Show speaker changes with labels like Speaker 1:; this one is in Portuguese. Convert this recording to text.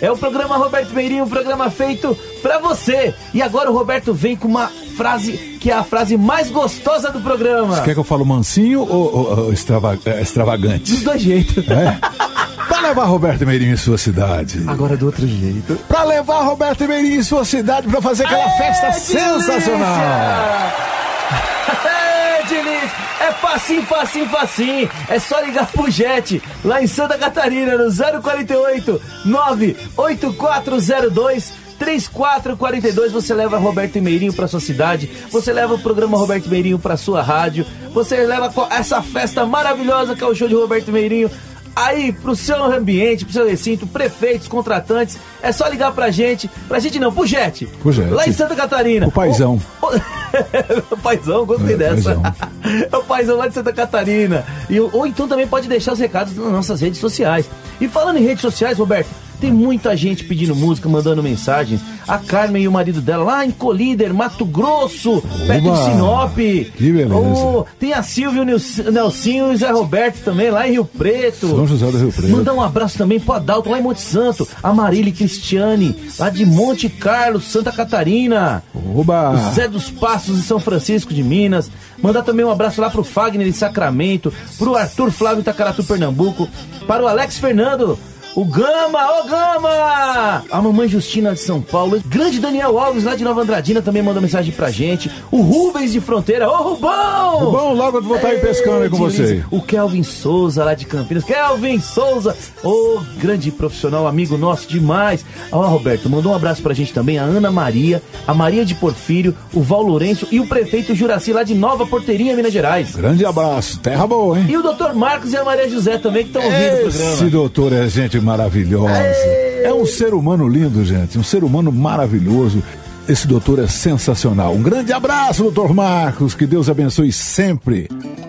Speaker 1: É o programa Roberto Meirinho, um programa feito pra você. E agora o Roberto vem com uma frase que é a frase mais gostosa do programa.
Speaker 2: Você quer que eu fale mansinho ou extravagante?
Speaker 1: Dos dois jeitos.
Speaker 2: É? Pra levar Roberto Meirinho em sua cidade.
Speaker 1: Agora do outro jeito.
Speaker 2: Pra levar Roberto Meirinho em sua cidade pra fazer aquela festa sensacional.
Speaker 1: Delícia! É facinho. É só ligar pro Jet, lá em Santa Catarina, no 048 98402 3442. Você leva Roberto Meirinho pra sua cidade, você leva o programa Roberto Meirinho pra sua rádio, você leva essa festa maravilhosa que é o show de Roberto Meirinho aí pro seu ambiente, pro seu recinto, prefeitos, contratantes. É só ligar pra gente não, pro Jet. Lá em Santa Catarina.
Speaker 2: O paizão.
Speaker 1: O paizão, gostei dessa. É o paizão lá de Santa Catarina. Ou então também pode deixar os recados nas nossas redes sociais. E falando em redes sociais, Roberto, tem muita gente pedindo música, mandando mensagens. A Carmen e o marido dela lá em Colíder, Mato Grosso, perto de Sinop.
Speaker 2: Que beleza.
Speaker 1: Tem a Silvia, o Nelsinho e o Zé Roberto também, lá em Rio Preto.
Speaker 2: São José do Rio Preto.
Speaker 1: Mandar um abraço também pro Adalto, lá em Monte Santo. A Marília e Cristiane, lá de Monte Carlo, Santa Catarina.
Speaker 2: Oba.
Speaker 1: O Zé dos Passos, em São Francisco de Minas. Mandar também um abraço lá pro Fagner em Sacramento, pro Arthur Flávio em Itacaratu, Pernambuco, para o Alex Fernando, o Gama, a mamãe Justina de São Paulo, grande Daniel Alves lá de Nova Andradina também mandou mensagem pra gente, o Rubens de Fronteira, Rubão, logo eu vou estar aí pescando aí com você. O Kelvin Souza lá de Campinas, grande profissional, amigo nosso demais. Roberto, mandou um abraço pra gente também, a Ana Maria, a Maria de Porfírio, o Val Lourenço e o prefeito Juraci lá de Nova Porteirinha, Minas Gerais.
Speaker 2: Grande abraço, terra boa, hein?
Speaker 1: E o doutor Marcos e a Maria José também que estão ouvindo o programa.
Speaker 2: Esse doutor é gente maravilhosa. É um ser humano lindo, gente. Um ser humano maravilhoso. Esse doutor é sensacional. Um grande abraço, doutor Marcos. Que Deus abençoe sempre.